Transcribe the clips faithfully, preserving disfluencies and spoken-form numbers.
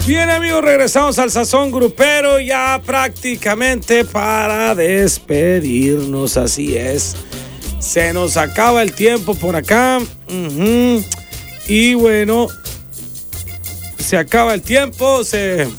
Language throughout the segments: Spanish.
Bien, amigos, regresamos al Sazón Grupero ya prácticamente para despedirnos, así es. Se nos acaba el tiempo por acá. Uh-huh. Y bueno, se acaba el tiempo, se,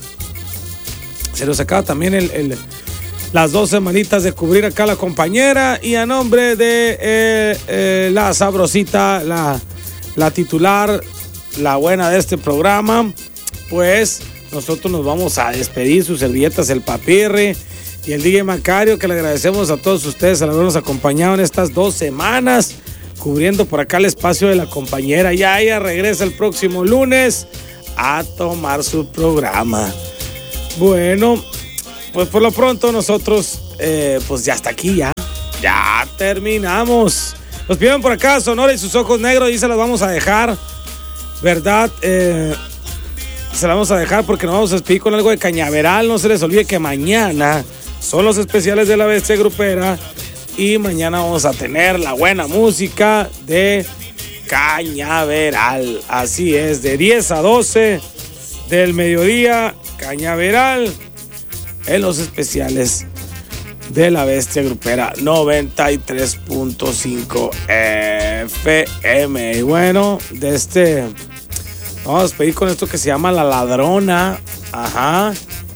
se nos acaba también el, el, las dos semanitas de cubrir acá la compañera. Y a nombre de eh, eh, la sabrosita, la, la titular, la buena de este programa, pues nosotros nos vamos a despedir. Sus servilletas, el Papirri y el D J Macario, que le agradecemos a todos ustedes al habernos acompañado en estas dos semanas, cubriendo por acá el espacio de la compañera. Ya ella regresa el próximo lunes a tomar su programa. Bueno, pues por lo pronto nosotros, eh, pues ya hasta aquí, ya, ya terminamos. Nos piden por acá Sonora y sus ojos negros y se los vamos a dejar, ¿verdad? Eh... Se la vamos a dejar porque nos vamos a despedir con algo de Cañaveral. No se les olvide que mañana son los especiales de la Bestia Grupera y mañana vamos a tener la buena música de Cañaveral. Así es, de diez a doce del mediodía, Cañaveral en los especiales de la Bestia Grupera noventa y tres punto cinco F M. Y bueno, de este... vamos a despedir con esto que se llama La Ladrona, ajá,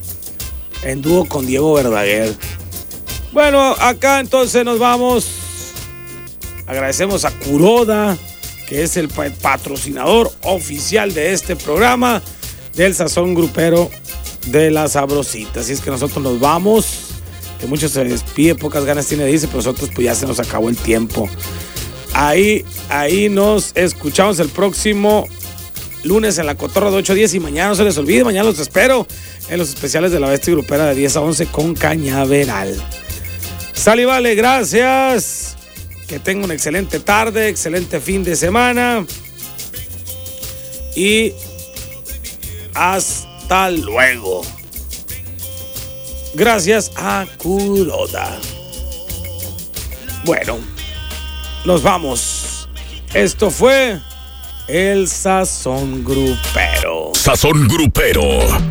en dúo con Diego Verdaguer. Bueno, acá entonces nos vamos. Agradecemos a Kuroda, que es el patrocinador oficial de este programa del Sazón Grupero de la Sabrosita. Así es que nosotros nos vamos, que mucho se despide, pocas ganas tiene de irse, pero nosotros pues ya se nos acabó el tiempo. Ahí, ahí nos escuchamos el próximo lunes en la Cotorra de ocho a diez y mañana no se les olvide, mañana los espero en los especiales de la Bestia Grupera de diez a once con Cañaveral. Sal y vale, gracias. Que tengan una excelente tarde, excelente fin de semana. Y hasta luego. Gracias a Kuroda. Bueno, nos vamos. Esto fue el Sazón Grupero. Sazón Grupero.